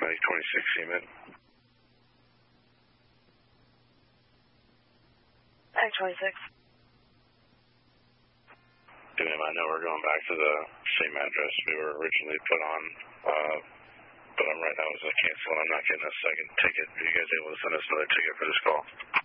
26 Seaman. Mag 26. Good, I know we're going back to the same address we were originally put on, but right now it's a cancel and I'm not getting a second ticket. Are you guys able to send us another ticket for this call?